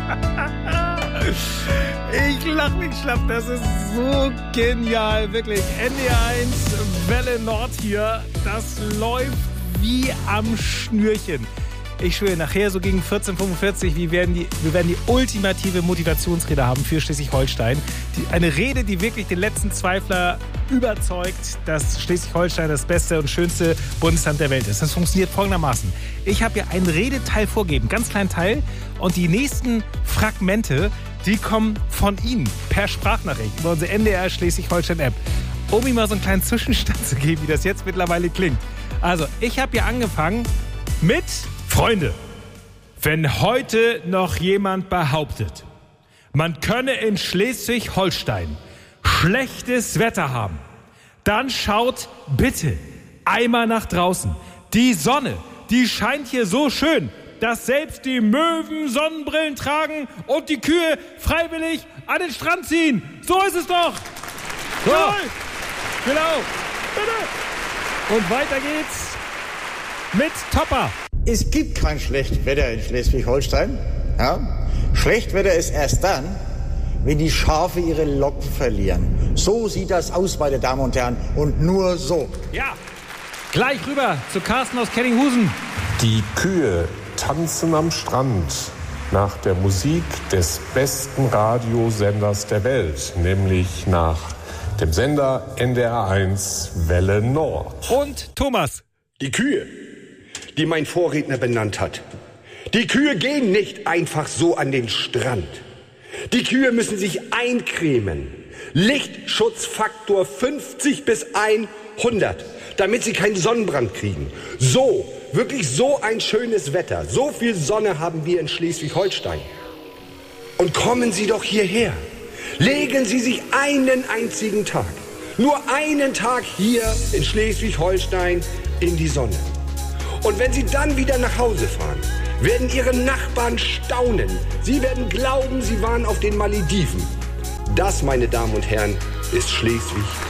Ich lach mich schlapp, das ist so genial, wirklich. NDR1 Welle Nord hier, das läuft wie am Schnürchen. Ich schwöre, nachher so gegen 14:45, wir werden die ultimative Motivationsrede haben für Schleswig-Holstein. Eine Rede, die wirklich den letzten Zweifler überzeugt, dass Schleswig-Holstein das beste und schönste Bundesland der Welt ist. Das funktioniert folgendermaßen. Ich habe hier einen Redeteil vorgegeben, ganz kleinen Teil. Und die nächsten Fragmente, die kommen von Ihnen per Sprachnachricht über unsere NDR Schleswig-Holstein-App. Um Ihnen mal so einen kleinen Zwischenstand zu geben, wie das jetzt mittlerweile klingt. Also, ich habe hier angefangen mit... Freunde, wenn heute noch jemand behauptet, man könne in Schleswig-Holstein schlechtes Wetter haben, dann schaut bitte einmal nach draußen. Die Sonne, die scheint hier so schön, dass selbst die Möwen Sonnenbrillen tragen und die Kühe freiwillig an den Strand ziehen. So ist es doch. So. Genau. Bitte. Und weiter geht's mit Topper. Es gibt kein Schlechtwetter in Schleswig-Holstein. Ja? Schlechtwetter ist erst dann, wenn die Schafe ihre Locken verlieren. So sieht das aus, meine Damen und Herren. Und nur so. Ja, gleich rüber zu Carsten aus Kellinghusen. Die Kühe tanzen am Strand nach der Musik des besten Radiosenders der Welt, nämlich nach dem Sender NDR1 Welle Nord. Und Thomas. Die Kühe, die mein Vorredner benannt hat. Die Kühe gehen nicht einfach so an den Strand. Die Kühe müssen sich eincremen. Lichtschutzfaktor 50 bis 100, damit sie keinen Sonnenbrand kriegen. So, wirklich so ein schönes Wetter. So viel Sonne haben wir in Schleswig-Holstein. Und kommen Sie doch hierher. Legen Sie sich einen einzigen Tag, nur einen Tag hier in Schleswig-Holstein in die Sonne. Und wenn Sie dann wieder nach Hause fahren, werden Ihre Nachbarn staunen. Sie werden glauben, Sie waren auf den Malediven. Das, meine Damen und Herren, ist Schleswig-Holstein.